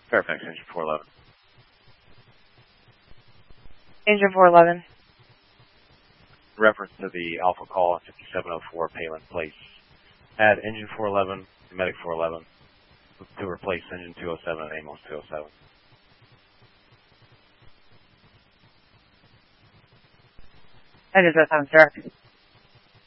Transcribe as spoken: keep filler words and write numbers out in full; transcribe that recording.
Fairfax, engine four eleven. Engine four eleven. Reference to the Alpha call on fifty-seven oh four Palin Place. Add engine four eleven, Medic four eleven to replace engine two oh seven and Amos two oh seven. Engine two oh seven, sir.